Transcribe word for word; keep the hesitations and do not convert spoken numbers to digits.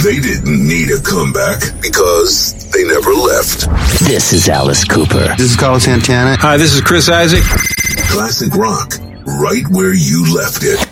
They didn't need a comeback because they never left. This is Alice Cooper. This is Carlos Santana. Hi, this is Chris Isaac. Classic rock, right where you left it.